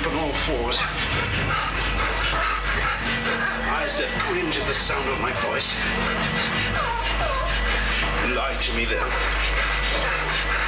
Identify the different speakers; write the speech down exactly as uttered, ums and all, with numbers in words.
Speaker 1: up on all fours. Eyes that cringe at the sound of my voice. Lie to me then.